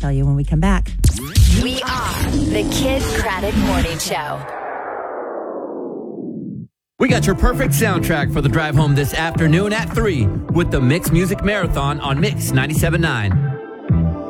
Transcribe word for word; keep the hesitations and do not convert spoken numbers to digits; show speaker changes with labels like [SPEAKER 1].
[SPEAKER 1] tell you when we come back.
[SPEAKER 2] We are the Kid Craddock Morning Show.
[SPEAKER 3] We got your perfect soundtrack for the drive home this afternoon at three with the Mix Music Marathon on Mix ninety-seven point nine.